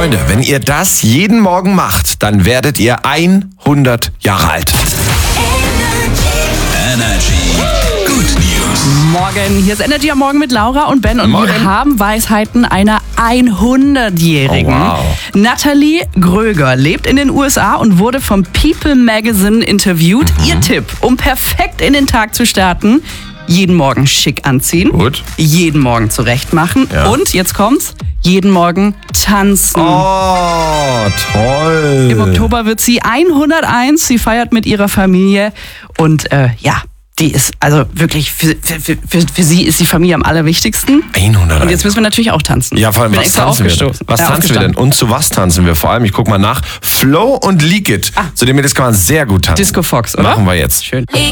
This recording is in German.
Freunde, wenn ihr das jeden Morgen macht, dann werdet ihr 100 Jahre alt. Energy. Good News. Morgen, hier ist Energy am Morgen mit Laura und Ben und Morgen. wir haben Weisheiten einer 100-Jährigen. Oh, wow. Natalie Gröger lebt in den USA und wurde vom People Magazine interviewt. Ihr Tipp, um perfekt in den Tag zu starten: jeden Morgen schick anziehen, Gut. jeden Morgen zurecht machen und, jetzt kommt's, jeden Morgen tanzen. Oh, toll. Im Oktober wird sie 101, sie feiert mit ihrer Familie und die ist also wirklich, für sie ist die Familie am allerwichtigsten. 101. Und jetzt müssen wir natürlich auch tanzen. Ja, vor allem, Bin was extra tanzen wir denn? aufgestoßen. Was tanzen wir denn? Und zu was tanzen wir? Vor allem, ich guck mal nach, Flow und Leak It. Zu dem das kann man sehr gut tanzen. Disco Fox, oder? Machen wir jetzt. Schön.